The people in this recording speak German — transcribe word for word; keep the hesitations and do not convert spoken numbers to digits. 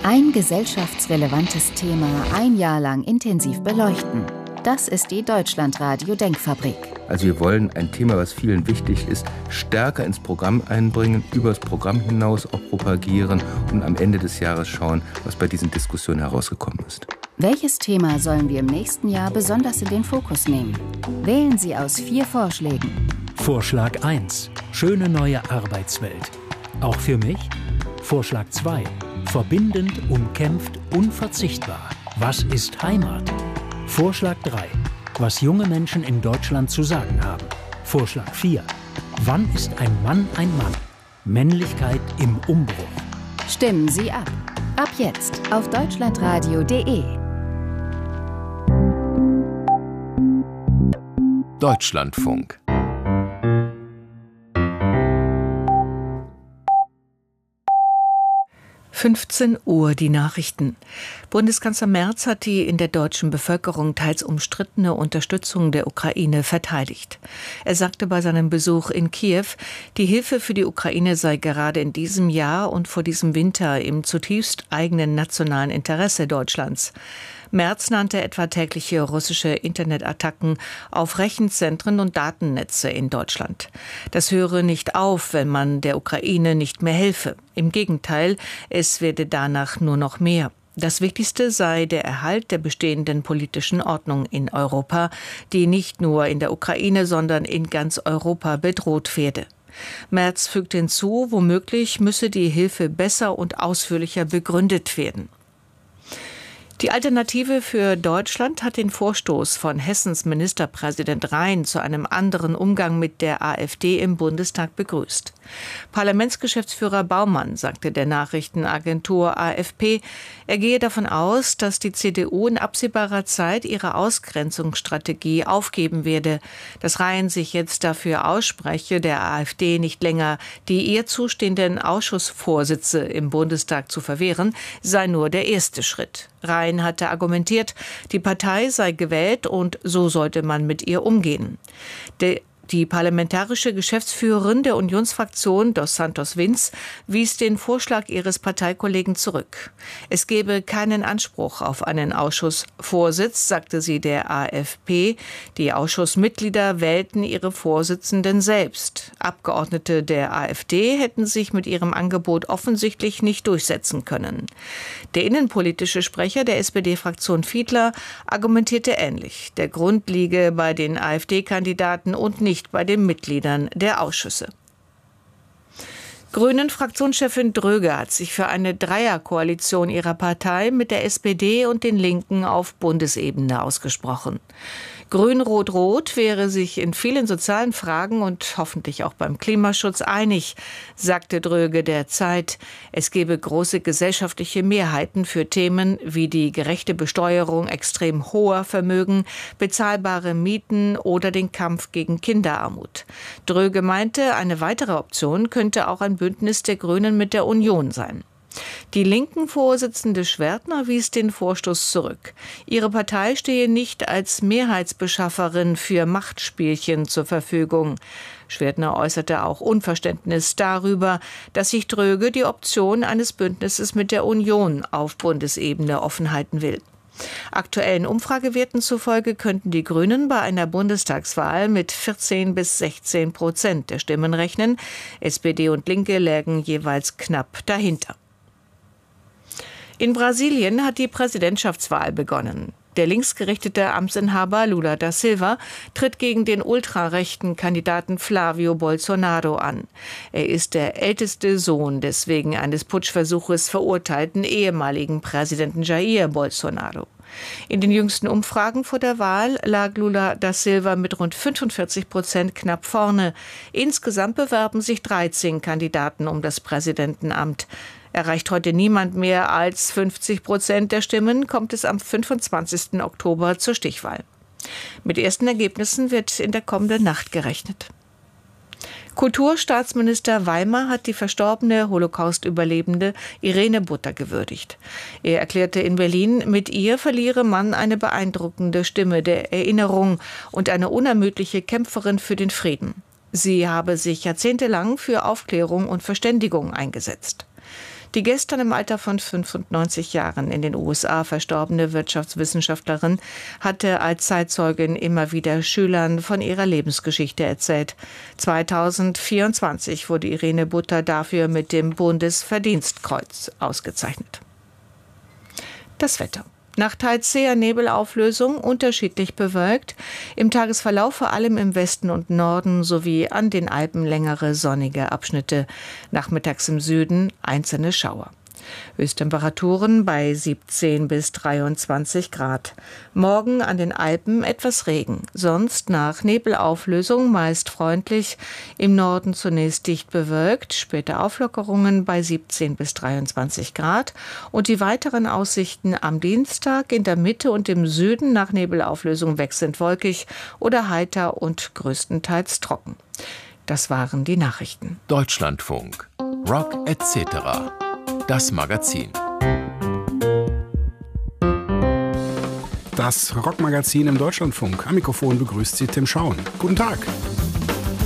Ein gesellschaftsrelevantes Thema ein Jahr lang intensiv beleuchten. Das ist die Deutschlandradio-Denkfabrik. Also wir wollen ein Thema, was vielen wichtig ist, stärker ins Programm einbringen, über das Programm hinaus auch propagieren und am Ende des Jahres schauen, was bei diesen Diskussionen herausgekommen ist. Welches Thema sollen wir im nächsten Jahr besonders in den Fokus nehmen? Wählen Sie aus vier Vorschlägen. Vorschlag eins. Schöne neue Arbeitswelt. Auch für mich? Vorschlag zwei. Verbindend, umkämpft, unverzichtbar. Was ist Heimat? Vorschlag drei. Was junge Menschen in Deutschland zu sagen haben. Vorschlag vier. Wann ist ein Mann ein Mann? Männlichkeit im Umbruch. Stimmen Sie ab. Ab jetzt auf deutschlandradio punkt de. Deutschlandfunk. fünfzehn Uhr die Nachrichten. Bundeskanzler Merz hat die in der deutschen Bevölkerung teils umstrittene Unterstützung der Ukraine verteidigt. Er sagte bei seinem Besuch in Kiew, die Hilfe für die Ukraine sei gerade in diesem Jahr und vor diesem Winter im zutiefst eigenen nationalen Interesse Deutschlands. Merz nannte etwa tägliche russische Internetattacken auf Rechenzentren und Datennetze in Deutschland. Das höre nicht auf, wenn man der Ukraine nicht mehr helfe. Im Gegenteil, es werde danach nur noch mehr. Das Wichtigste sei der Erhalt der bestehenden politischen Ordnung in Europa, die nicht nur in der Ukraine, sondern in ganz Europa bedroht werde. Merz fügt hinzu, womöglich müsse die Hilfe besser und ausführlicher begründet werden. Die Alternative für Deutschland hat den Vorstoß von Hessens Ministerpräsident Rhein zu einem anderen Umgang mit der AfD im Bundestag begrüßt. Parlamentsgeschäftsführer Baumann sagte der Nachrichtenagentur A F P, er gehe davon aus, dass die C D U in absehbarer Zeit ihre Ausgrenzungsstrategie aufgeben werde. Dass Rhein sich jetzt dafür ausspreche, der AfD nicht länger die ihr zustehenden Ausschussvorsitze im Bundestag zu verwehren, sei nur der erste Schritt. Rhein hatte argumentiert, die Partei sei gewählt und so sollte man mit ihr umgehen. Der Die parlamentarische Geschäftsführerin der Unionsfraktion Dos Santos Vince wies den Vorschlag ihres Parteikollegen zurück. Es gebe keinen Anspruch auf einen Ausschussvorsitz, sagte sie der A F P. Die Ausschussmitglieder wählten ihre Vorsitzenden selbst. Abgeordnete der AfD hätten sich mit ihrem Angebot offensichtlich nicht durchsetzen können. Der innenpolitische Sprecher der S P D-Fraktion Fiedler argumentierte ähnlich. Der Grund liege bei den AfD-Kandidaten und nicht bei den Mitgliedern der Ausschüsse. Grünen-Fraktionschefin Dröge hat sich für eine Dreierkoalition ihrer Partei mit der S P D und den Linken auf Bundesebene ausgesprochen. Grün-Rot-Rot wäre sich in vielen sozialen Fragen und hoffentlich auch beim Klimaschutz einig, sagte Dröge der Zeit. Es gebe große gesellschaftliche Mehrheiten für Themen wie die gerechte Besteuerung extrem hoher Vermögen, bezahlbare Mieten oder den Kampf gegen Kinderarmut. Dröge meinte, eine weitere Option könnte auch ein Bündnis der Grünen mit der Union sein. Die Linken-Vorsitzende Schwertner wies den Vorstoß zurück. Ihre Partei stehe nicht als Mehrheitsbeschafferin für Machtspielchen zur Verfügung. Schwertner äußerte auch Unverständnis darüber, dass sich Dröge die Option eines Bündnisses mit der Union auf Bundesebene offen halten will. Aktuellen Umfragewerten zufolge könnten die Grünen bei einer Bundestagswahl mit vierzehn bis sechzehn Prozent der Stimmen rechnen. S P D und Linke lägen jeweils knapp dahinter. In Brasilien hat die Präsidentschaftswahl begonnen. Der linksgerichtete Amtsinhaber Lula da Silva tritt gegen den ultrarechten Kandidaten Flávio Bolsonaro an. Er ist der älteste Sohn des wegen eines Putschversuches verurteilten ehemaligen Präsidenten Jair Bolsonaro. In den jüngsten Umfragen vor der Wahl lag Lula da Silva mit rund fünfundvierzig Prozent knapp vorne. Insgesamt bewerben sich dreizehn Kandidaten um das Präsidentenamt. Erreicht heute niemand mehr als fünfzig Prozent der Stimmen, kommt es am fünfundzwanzigsten Oktober zur Stichwahl. Mit ersten Ergebnissen wird in der kommenden Nacht gerechnet. Kulturstaatsminister Weimar hat die verstorbene Holocaust-Überlebende Irene Butter gewürdigt. Er erklärte in Berlin, mit ihr verliere man eine beeindruckende Stimme der Erinnerung und eine unermüdliche Kämpferin für den Frieden. Sie habe sich jahrzehntelang für Aufklärung und Verständigung eingesetzt. Die gestern im Alter von fünfundneunzig Jahren in den U S A verstorbene Wirtschaftswissenschaftlerin hatte als Zeitzeugin immer wieder Schülern von ihrer Lebensgeschichte erzählt. zweitausendvierundzwanzig wurde Irene Butter dafür mit dem Bundesverdienstkreuz ausgezeichnet. Das Wetter. Nach teils zäher Nebelauflösung unterschiedlich bewölkt. Im Tagesverlauf vor allem im Westen und Norden sowie an den Alpen längere sonnige Abschnitte. Nachmittags im Süden einzelne Schauer. Höchsttemperaturen bei siebzehn bis dreiundzwanzig Grad. Morgen an den Alpen etwas Regen. Sonst nach Nebelauflösung meist freundlich. Im Norden zunächst dicht bewölkt. Später Auflockerungen bei siebzehn bis dreiundzwanzig Grad. Und die weiteren Aussichten am Dienstag in der Mitte und im Süden nach Nebelauflösung wechselnd wolkig oder heiter und größtenteils trocken. Das waren die Nachrichten. Deutschlandfunk. Rock et cetera. Das Magazin. Das Rockmagazin im Deutschlandfunk. Am Mikrofon begrüßt Sie Tim Schauen. Guten Tag.